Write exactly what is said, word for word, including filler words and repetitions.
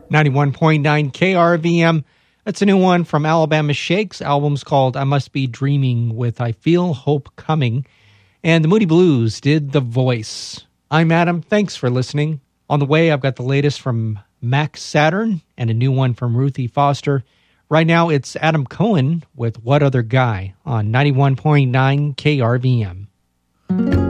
ninety-one point nine K R V M. That's a new one from Alabama Shakes. Album's called I Must Be Dreaming with I Feel Hope Coming. And the Moody Blues did The Voice. I'm Adam. Thanks for listening. On the way, I've got the latest from Max Saturn and a new one from Ruthie Foster. Right now, it's Adam Cohen with What Other Guy on ninety-one point nine K R V M.